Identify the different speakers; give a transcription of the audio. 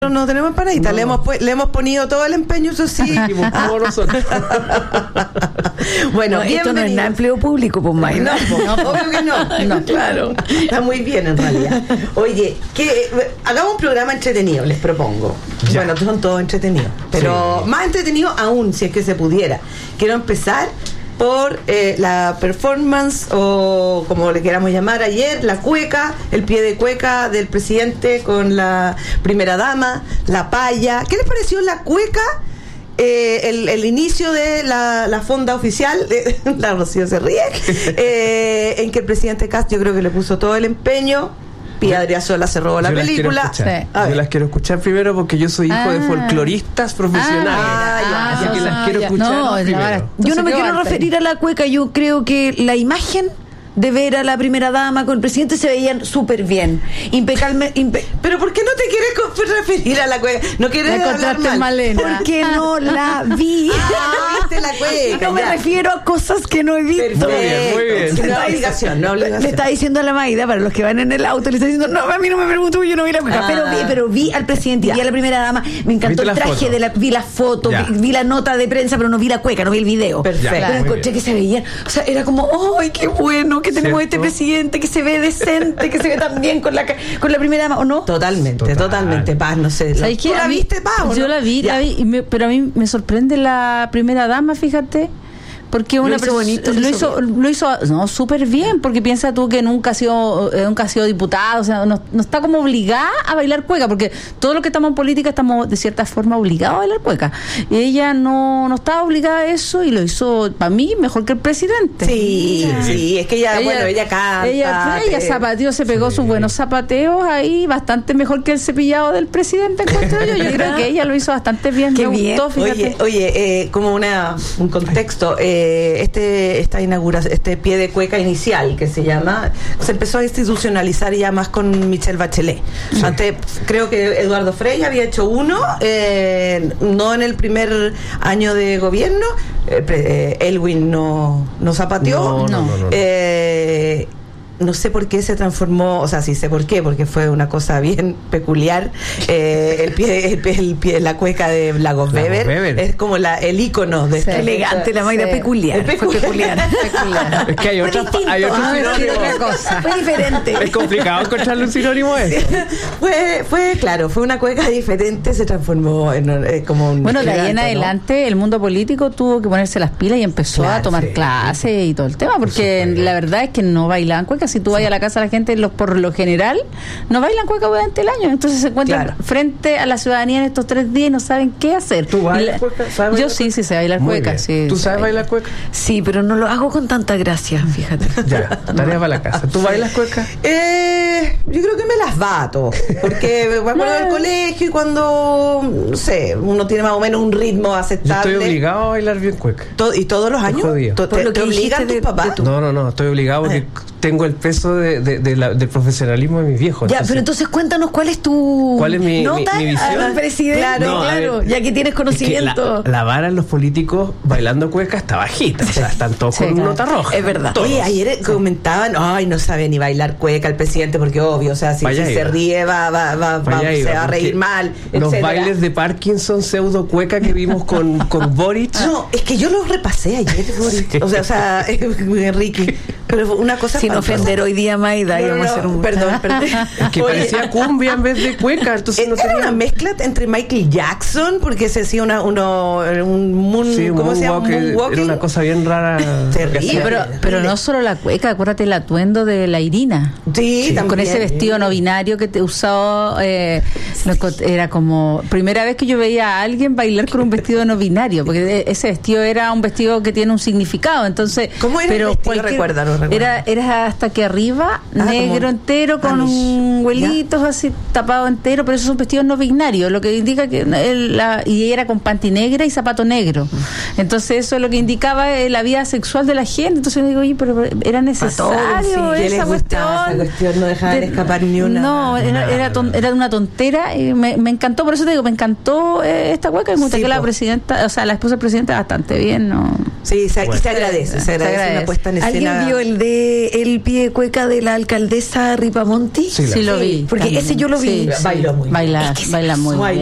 Speaker 1: No tenemos empanadita, no. le hemos ponido todo el empeño, eso sí. Bueno,
Speaker 2: esto no es nada empleo público, pues, Mayra.
Speaker 1: Obvio que no, claro. Está muy bien en realidad. Oye, hagamos un programa entretenido, les propongo. Ya. Bueno, son todos entretenidos, pero más entretenido aún, si es que se pudiera. Quiero empezar por la performance, o como le queramos llamar ayer, la cueca, el pie de cueca del presidente con la primera dama, la paya. ¿Qué les pareció la cueca? El inicio de la fonda oficial, la Rocío se ríe, en que el presidente Kast, yo creo que le puso todo el empeño. Pia Adriasola se robó la película.
Speaker 3: Yo las quiero escuchar primero porque yo soy hijo de folcloristas profesionales. Así que las quiero escuchar primero.
Speaker 2: Yo no me quiero referir a la cueca. Yo creo que la imagen de ver a la primera dama con el presidente se veían súper bien, impecable.
Speaker 1: Pero ¿por qué no te quieres referir a la cueca? ¿No quieres hablar mal?
Speaker 2: Malena? Porque no la vi.
Speaker 1: ¿Viste la cueca?
Speaker 2: No me refiero a cosas que no he visto.
Speaker 1: Muy bien. No obligación.
Speaker 2: Le está diciendo a la Maida, para los que van en el auto, le está diciendo, no, a mí no me pregunto, yo no vi la cueca. Pero vi al presidente y vi a la primera dama. Me encantó el traje, vi la foto, vi la nota de prensa, pero no vi la cueca, no vi el video.
Speaker 1: Perfecto.
Speaker 2: Pero encontré que se veían, o sea, era como, ¡ay, qué bueno que tenemos este presidente, que se ve decente, que se ve tan bien con la primera dama, ¿o no?
Speaker 1: Totalmente, Paz, no sé.
Speaker 4: ¿Sabes qué?
Speaker 1: ¿La viste, Paz?
Speaker 4: Yo la vi, pero a mí me sorprende la primera dama, fíjate. Porque una lo hizo súper bien, porque piensa tú que nunca ha sido diputado, o sea, no está como obligada a bailar cueca, porque todos los que estamos en política estamos de cierta forma obligados a bailar cueca. Y ella no estaba obligada a eso y lo hizo, para mí, mejor que el presidente.
Speaker 1: Sí, es que ella canta.
Speaker 4: Ella zapateó, se pegó sus buenos zapateos ahí, bastante mejor que el cepillado del presidente, encuentro yo. Yo creo que ella lo hizo bastante bien.
Speaker 2: Qué
Speaker 4: me
Speaker 2: bien.
Speaker 4: gustó, fíjate.
Speaker 1: Oye, como un contexto, esta inauguración, este pie de cueca inicial que se llama, se empezó a institucionalizar ya más con Michelle Bachelet. Antes creo que Eduardo Frei había hecho uno, no en el primer año de gobierno. Elwin no zapateó. No sé por qué se transformó, o sea, sí sé por qué, porque fue una cosa bien peculiar. El pie, la cueca de Lagos Weber es como el ícono de esta
Speaker 2: elegante, la Mayra peculiar. Peculiar.
Speaker 3: Es que hay otros sinónimos.
Speaker 2: Fue diferente.
Speaker 3: Es complicado encontrarle un sinónimo a eso.
Speaker 1: Fue una cueca diferente, se transformó en como un...
Speaker 4: Bueno, de ahí en adelante el mundo político tuvo que ponerse las pilas y empezó a tomar clases y todo el tema, porque la verdad es que no bailaban cuecas. Si tú vas a la casa de la gente, por lo general no bailan cueca durante el año, entonces se encuentran frente a la ciudadanía en estos 3 días y no saben qué hacer.
Speaker 3: ¿Tú bailas cueca?
Speaker 4: Yo sí sé bailar cueca. Sí,
Speaker 3: ¿tú sabes bailar cueca?
Speaker 2: Sí, pero no lo hago con tanta gracia, fíjate.
Speaker 3: Ya, tarea para la casa. ¿Tú bailas cueca?
Speaker 1: Yo creo que me las bato, porque me acuerdo del colegio y cuando, no sé, uno tiene más o menos un ritmo aceptable.
Speaker 3: Yo estoy obligado a bailar bien cueca.
Speaker 1: ¿Y todos los años? ¿Te obligan tus papás?
Speaker 3: No, estoy obligado porque tengo el peso del profesionalismo de mis viejos.
Speaker 2: Ya, pero entonces cuéntanos cuál es
Speaker 3: mi
Speaker 2: nota
Speaker 3: mi visión
Speaker 2: al presidente. Claro, ya que tienes conocimiento.
Speaker 3: Es que la vara en los políticos bailando cueca está bajita, o sea, están todos con nota roja.
Speaker 2: Es verdad.
Speaker 1: Oye, ayer comentaban, no sabe ni bailar cueca el presidente, porque obvio, o sea, si se ríe se va a reír mal,
Speaker 3: los
Speaker 1: etcétera.
Speaker 3: Bailes de Parkinson pseudo cueca que vimos con Boric.
Speaker 1: No, es que yo los repasé ayer, Boric. Sí. O sea, Enrique, pero una cosa
Speaker 2: sin ofender hoy día, Maida, íbamos a hacer un...
Speaker 1: Perdón.
Speaker 3: Es que parecía cumbia en vez de cueca, entonces no
Speaker 1: era una mezcla entre Michael Jackson, porque se hacía un ¿cómo se llama?
Speaker 3: Era una cosa bien rara.
Speaker 4: Terrible. Pero no solo la cueca, acuérdate el atuendo de la Irina.
Speaker 1: Sí,
Speaker 4: con ese vestido no binario que te usó, era como primera vez que yo veía a alguien bailar con un vestido no binario, porque ese vestido era un vestido que tiene un significado, entonces...
Speaker 1: ¿Cómo era el vestido? Recuerda.
Speaker 4: Era hasta que arriba, negro entero, con huelitos así tapado entero, pero esos son vestidos no binarios, lo que indica que y ella era con panty negra y zapato negro. Entonces eso es lo que indicaba la vida sexual de la gente. Entonces yo digo, oye, pero era necesario esa
Speaker 1: cuestión, no dejar escapar ni una.
Speaker 4: No, era una tontera y me encantó, por eso te digo, me encantó esta hueca y me gusta que la presidenta, o sea, la esposa del presidente bastante bien, ¿no?
Speaker 1: Sí, bueno. Y se agradece una puesta en escena.
Speaker 2: ¿Alguien vio el pie de cueca de la alcaldesa Ripamonti?
Speaker 4: Sí, lo vi.
Speaker 2: Porque ese yo lo vi.
Speaker 1: Sí, bailó muy bien.
Speaker 4: Baila muy bien.